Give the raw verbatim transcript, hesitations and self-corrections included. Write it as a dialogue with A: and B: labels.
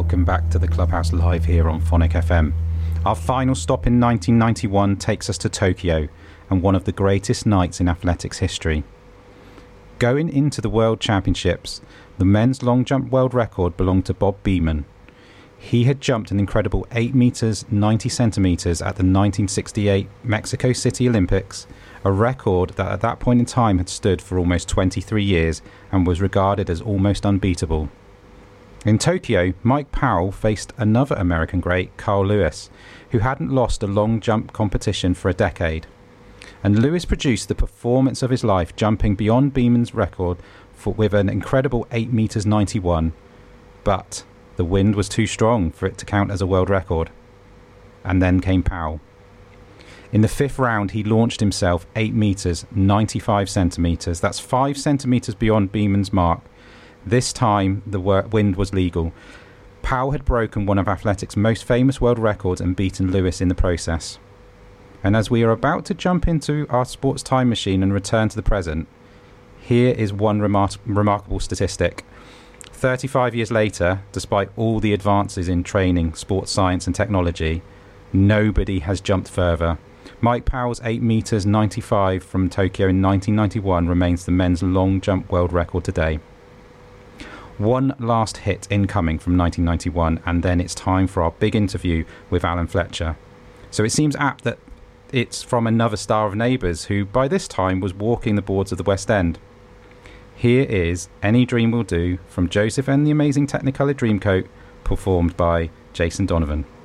A: welcome back to the Clubhouse Live here on Phonic F M. Our final stop in nineteen ninety-one takes us to Tokyo and one of the greatest nights in athletics history. Going into the World Championships, the men's long jump world record belonged to Bob Beamon. He had jumped an incredible eight metres ninety centimetres at the nineteen sixty-eight Mexico City Olympics, a record that at that point in time had stood for almost twenty-three years and was regarded as almost unbeatable. In Tokyo, Mike Powell faced another American great, Carl Lewis, who hadn't lost a long jump competition for a decade. And Lewis produced the performance of his life, jumping beyond Beamon's record for, with an incredible eight metres ninety-one. But the wind was too strong for it to count as a world record. And then came Powell. In the fifth round, he launched himself eight metres ninety-five centimetres. That's five centimetres beyond Beamon's mark. This time, the wind was legal. Powell had broken one of athletics' most famous world records and beaten Lewis in the process. And as we are about to jump into our sports time machine and return to the present, here is one remar- remarkable statistic. thirty-five years later, despite all the advances in training, sports science and technology, nobody has jumped further. Mike Powell's eight metres ninety-five from Tokyo in nineteen ninety-one remains the men's long jump world record today. One last hit incoming from nineteen ninety-one, and then it's time for our big interview with Alan Fletcher. So it seems apt that it's from another star of Neighbours, who by this time was walking the boards of the West End. Here is Any Dream Will Do from Joseph and the Amazing Technicolor Dreamcoat, performed by Jason Donovan.